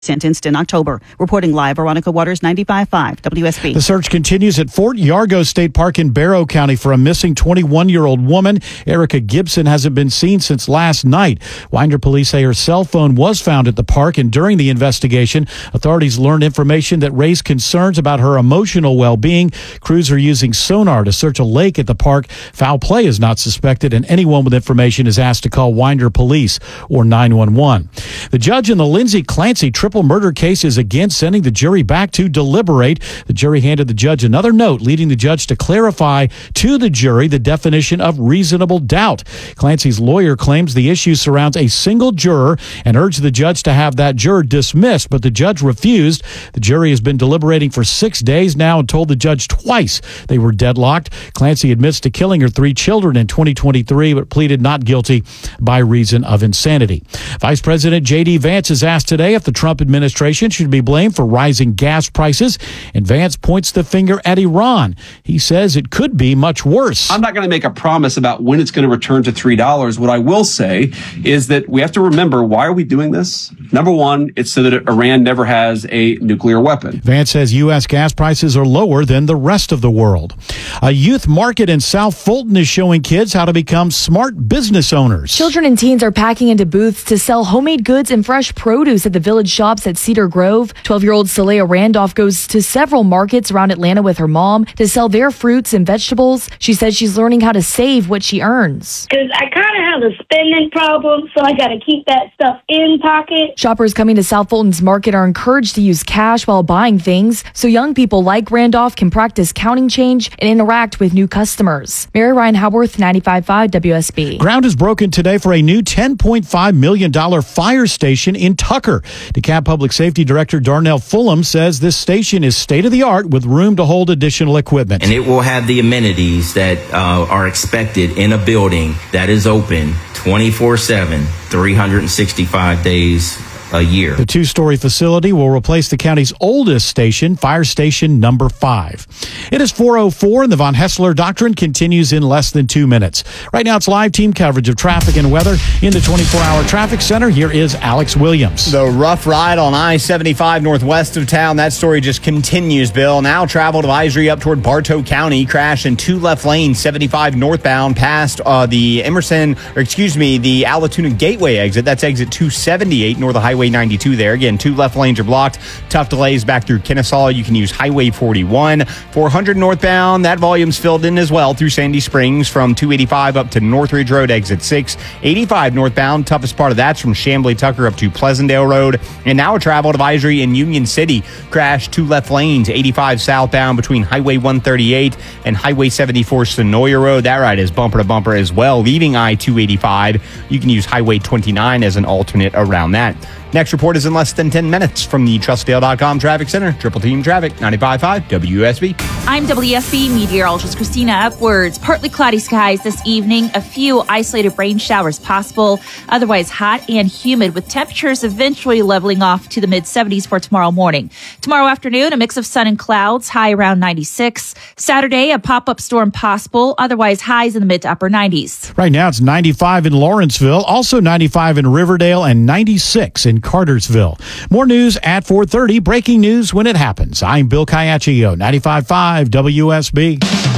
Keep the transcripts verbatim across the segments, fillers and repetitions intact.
sentenced in October. Reporting live, Veronica Waters, ninety-five point five W S B. The search continues at Fort Yargo State Park in Barrow County for a missing twenty-one-year-old woman. Erica Gibson hasn't been seen since last night. Winder police say her cell phone was found at the park, and during the investigation, authorities learned information that raised concerns about her emotional well-being. Crews are using sonar to search a lake at the park. Foul play is not suspected, and anyone with information is asked to call Winder Police or nine one one. The judge in the Lindsay Clancy triple murder case is again sending the jury back to deliberate. The jury handed the judge another note, leading the judge to clarify to the jury the definition of reasonable doubt. Clancy's lawyer claims the issue surrounds a single juror and urged the judge to have that juror dismissed, but the judge refused. The jury has been deliberating for six days now and told the judge twice they were deadlocked. Clancy admits to killing her three children in twenty twenty-three, but pleaded not guilty by reason of insanity. Vice President J D Vance is asked today if the Trump administration should be blamed for rising gas prices, and Vance points the finger at Iran. He says it could be much worse. I'm not going to make a promise about when it's going to return to three dollars. What I will say is that we have to remember, why are we doing this? Number one, it's so that Iran never has a nuclear weapon. Vance says U S gas prices are lower than the rest of the world. A youth market in South Fulton is showing kids how to become smart business owners. Children and teens are packing into booths to sell homemade goods and fresh produce at the Village Shops at Cedar Grove. twelve-year-old Saleha Randolph goes to several markets around Atlanta with her mom to sell their fruits and vegetables. She says she's learning how to save what she earns. Because I kind of have a spending problem, so I got to keep that stuff in pocket. Shoppers coming to South Fulton's market are encouraged to use cash while buying things, so young people like Randolph can practice counting change and interact with new customers. Mary Ryan Howarth, ninety-five point five W S B. Ground is broken today for a new ten point five million dollars fire station in Tucker. DeKalb Public Safety Director Darnell Fulham says this station is state-of-the-art with room to hold additional equipment. And it will have the amenities that uh, are expected in a building that is open twenty-four seven, three hundred sixty-five days a year. The two-story facility will replace the county's oldest station, Fire Station Number five. It is four oh four, and the Von Hessler Doctrine continues in less than two minutes. Right now, it's live team coverage of traffic and weather in the twenty-four hour traffic center. Here is Alex Williams. The rough ride on I seventy-five northwest of town. That story just continues, Bill. Now travel advisory up toward Bartow County. Crash in two left lanes, seventy-five northbound past uh, the Emerson, or excuse me, the Alatoona Gateway exit. That's exit two seventy-eight north of Highway ninety-two there. Again, two left lanes are blocked. Tough delays back through Kennesaw. You can use Highway forty-one. four hundred northbound, that volume's filled in as well through Sandy Springs from two eighty-five up to Northridge Road, exit six. eighty-five northbound, toughest part of that's from Chamblee Tucker up to Pleasantdale Road. And now a travel advisory in Union City. Crash two left lanes, eighty-five southbound between Highway one thirty-eight and Highway seventy-four Sonoya Road. That ride is bumper to bumper as well, leaving I two eighty-five. You can use Highway twenty-nine as an alternate around that. Next report is in less than ten minutes from the Trust Dale dot com Traffic Center. Triple Team Traffic, ninety-five point five W S B. I'm W S B meteorologist Christina Upwards. Partly cloudy skies this evening. A few isolated rain showers possible. Otherwise hot and humid, with temperatures eventually leveling off to the mid seventies for tomorrow morning. Tomorrow afternoon, a mix of sun and clouds, high around ninety-six. Saturday, a pop-up storm possible. Otherwise highs in the mid to upper nineties. Right now, it's ninety-five in Lawrenceville, also ninety-five in Riverdale, and ninety-six in Cartersville. More news at four thirty. Breaking news when it happens. I'm Bill Caiaccio, ninety-five point five W S B.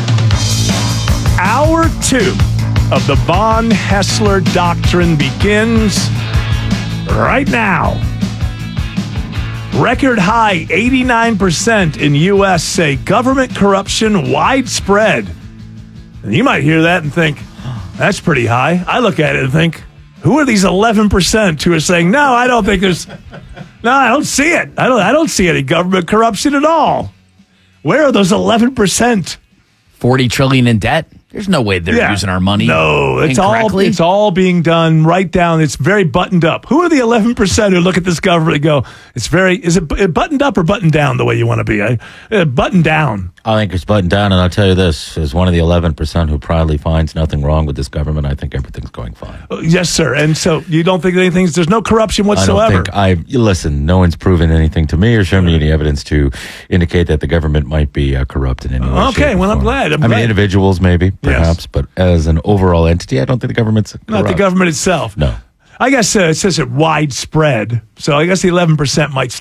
Hour two of the Von Hessler Doctrine begins right now. Record high eighty-nine percent in U S say government corruption widespread. And you might hear that and think, that's pretty high. I look at it and think, who are these eleven percent who are saying, no, I don't think there's, no, I don't see it. I don't, I don't see any government corruption at all. Where are those eleven percent? forty trillion in debt. There's no way they're yeah. using our money. No, it's all it's all being done right down. It's very buttoned up. Who are the eleven percent who look at this government and go, it's very, is it buttoned up or buttoned down the way you want to be? I, uh, buttoned down. I think it's buttoned down, and I'll tell you this, as one of the eleven percent who proudly finds nothing wrong with this government, I think everything's going fine. Uh, yes, sir. And so you don't think anything's, there's no corruption whatsoever? I don't think, I, listen, no one's proven anything to me or shown me any evidence to indicate that the government might be uh, corrupt in any way. Okay, well, I'm glad. I'm I glad. mean, individuals maybe, perhaps, yes. But as an overall entity, I don't think the government's corrupt. Not the government itself. No. I guess uh, it says it widespread. So I guess the eleven percent might